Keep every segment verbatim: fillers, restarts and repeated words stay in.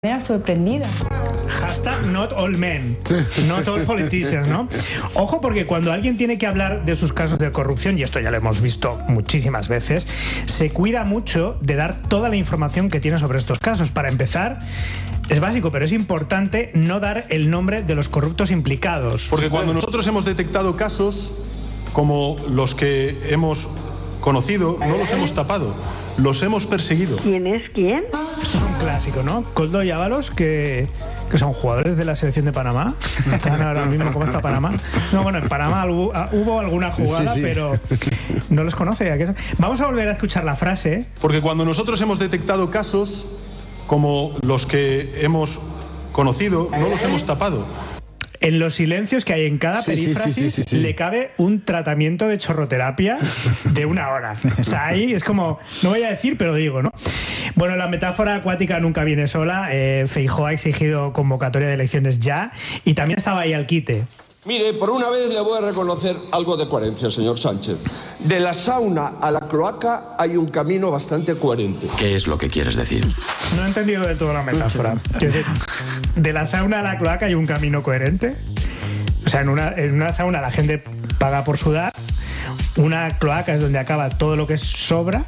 sorprendida. Hashtag not all men, not all politicians, ¿no? Ojo, porque cuando alguien tiene que hablar de sus casos de corrupción, y esto ya lo hemos visto muchísimas veces, se cuida mucho de dar toda la información que tiene sobre estos casos. Para empezar, es básico, pero es importante no dar el nombre de los corruptos implicados. Porque cuando nosotros hemos detectado casos como los que hemos conocido, no los hemos tapado, los hemos perseguido. ¿Quién es quién? Esto es un clásico, ¿no? Koldo y Ábalos, que, que son jugadores de la selección de Panamá. Están ahora mismo cómo está Panamá. No, bueno, en Panamá hubo, hubo alguna jugada, sí, sí. pero no los conoce. Vamos a volver a escuchar la frase. Porque cuando nosotros hemos detectado casos como los que hemos conocido, no los hemos tapado. En los silencios que hay en cada sí, perífrasis sí, sí, sí, sí. le cabe un tratamiento de chorroterapia de una hora. O sea, ahí es como, no voy a decir, pero digo, ¿no? Bueno, la metáfora acuática nunca viene sola. Eh, Feijóo ha exigido convocatoria de elecciones ya y también estaba ahí al quite. Mire, por una vez le voy a reconocer algo de coherencia, señor Sánchez. De la sauna a la cloaca hay un camino bastante coherente. ¿Qué es lo que quieres decir? No he entendido del todo la metáfora. Quiero decir, de la sauna a la cloaca hay un camino coherente. O sea, en una, en una sauna la gente paga por sudar. Una cloaca es donde acaba todo lo que sobra.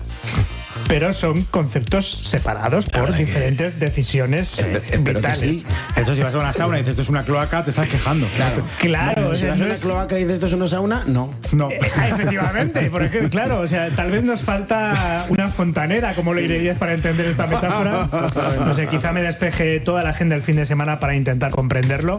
Pero son conceptos separados por diferentes que... decisiones eh, vitales. Sí. Esto, si vas a una sauna y dices esto es una cloaca, te estás quejando. Claro, claro. No, si vas a una es... cloaca y dices esto es una sauna, no. No. Eh, efectivamente, por ejemplo, claro, o sea, tal vez nos falta una fontanera, como lo dirías para entender esta metáfora. No sé, quizá me despeje toda la agenda el fin de semana para intentar comprenderlo.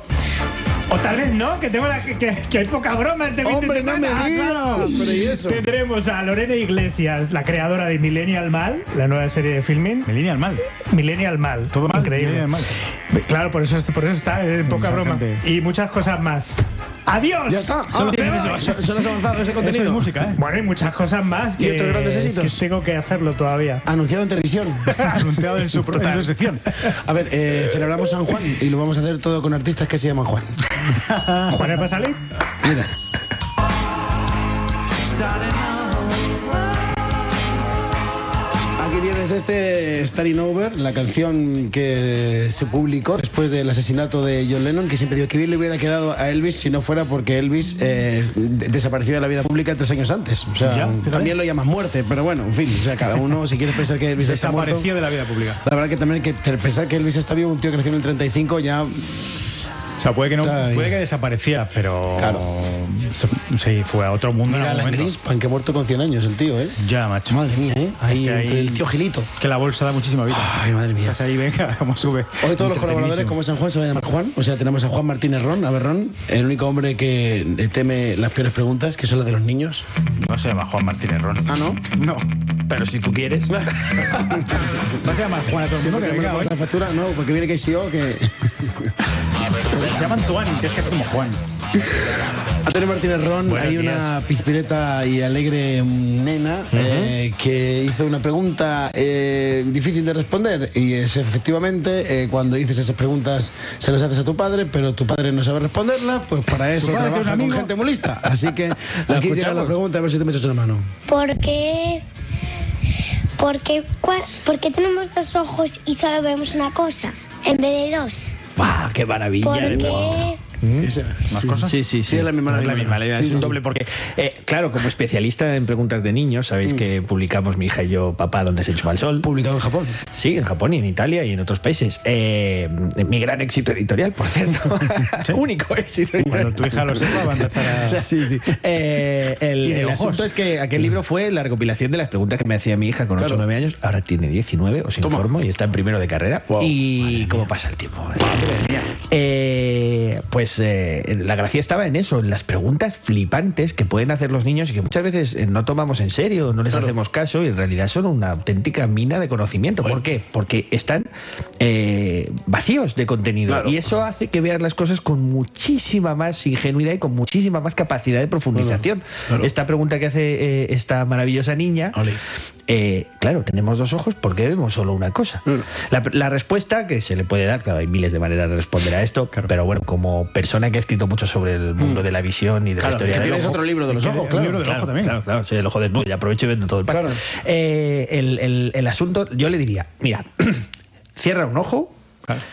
O tal vez no, que tengo la, que, que hay poca broma este fin ¡Hombre, de semana. no me digas! Claro. Pero ¿y eso? Tendremos a Lorena Iglesias, la creadora de Millennial Mal, la nueva serie de filming. Millennial Mal. Millennial Mal. Todo mal. Increíble. Mal. Claro, por eso, por eso está en poca broma. Y muchas cosas más. ¡Adiós! Ya está. Solo ah, tienes eso. Solo has avanzado ese contenido. Eso es música, ¿eh? Bueno, y muchas cosas más que, ¿Y otros grandes éxitos? que tengo que hacerlo todavía. Anunciado en televisión. Anunciado en su, en su sección. A ver, eh, celebramos San Juan y lo vamos a hacer todo con artistas que se llaman Juan. ¿Juan va a salir? Mira. Aquí tienes este Starting Over, la canción que se publicó después del asesinato de John Lennon, que siempre digo que bien le hubiera quedado a Elvis si no fuera porque Elvis eh, desapareció de la vida pública tres años antes. O sea, ya, también lo llaman muerte, pero bueno, en fin, o sea, cada uno, si quieres pensar que Elvis está muerto, desapareció de la vida pública. La verdad que también hay que pensar que Elvis está vivo, un tío que creció en el treinta y cinco, ya... O sea, puede que no, puede que desapareciera, pero claro. Sí, fue a otro mundo. Mira, en la Greenspan, que ha muerto con cien años el tío, ¿eh? Ya, macho. Madre mía, ¿eh? Ahí, es que entre ahí, el tío Gilito. Que la bolsa da muchísima vida. Ay, madre mía. Estás ahí, venga, cómo sube. Hoy todos los colaboradores, como es San Juan, se van a llamar Juan. O sea, tenemos a Juan Martínez Ron, a ver, Ron, el único hombre que teme las peores preguntas, que son las de los niños. No se llama Juan Martínez Ron. ¿Ah, no? No. Pero si tú quieres. ¿Vas a llamar Juan a todo el mundo? Sí, que venga, la factura, no, porque viene que sí o que... Se llaman Tuani, que es casi como Juan. Antonio Martínez Ron, Buenos hay días. una pizpireta y alegre nena uh-huh. eh, que hizo una pregunta eh, difícil de responder, y es efectivamente eh, cuando dices esas preguntas se las haces a tu padre, pero tu padre no sabe responderla, pues para eso trabaja con gente muy lista. Así que aquí llega la pregunta, a ver si te me echas una mano. ¿Por qué? ¿Por qué, ¿Por qué tenemos dos ojos y solo vemos una cosa en vez de dos? ¡Wow! ¡Qué maravilla! ¿Por de qué? ¿Mm? ¿Más sí, cosas? Sí, sí, sí. Sí, es la misma. No es la misma, sí, es sí, un sí. doble porque, eh, claro, como especialista en preguntas de niños, sabéis mm. que publicamos mi hija y yo, Papá, ¿dónde se echó al sol? Publicado en Japón. Sí, en Japón y en Italia y en otros países. Eh, mi gran éxito editorial, por cierto. ¿Sí? Único éxito editorial. Cuando tu hija lo sepa, va a empezar a... O sea, sí, sí. Eh, el el asunto es que aquel libro fue la recopilación de las preguntas que me hacía mi hija con ocho o nueve años. Ahora tiene diecinueve, os informo, y está en primero de carrera. Wow. Y cómo pasa el tiempo. Eh, pues eh, la gracia estaba en eso, en las preguntas flipantes que pueden hacer los niños y que muchas veces eh, no tomamos en serio, no les claro. hacemos caso, y en realidad son una auténtica mina de conocimiento. Bueno. ¿Por qué? Porque están eh, vacíos de contenido, claro. y eso hace que vean las cosas con muchísima más ingenuidad y con muchísima más capacidad de profundización. Claro. Claro. Esta pregunta que hace eh, esta maravillosa niña, eh, claro, tenemos dos ojos, ¿por qué vemos solo una cosa? Claro. La, la respuesta que se le puede dar, claro, hay miles de maneras de responder a esto, claro. pero bueno, como persona que ha escrito mucho sobre el mundo mm. de la visión y de claro, la historia del ojo. Tienes otro libro de los ojos, claro. El libro del claro, ojo también. Claro, claro, sí, el ojo desnudo, y aprovecho y vendo todo el pack. Claro. Eh, el, el, el asunto, yo le diría, mira, cierra un ojo Claro.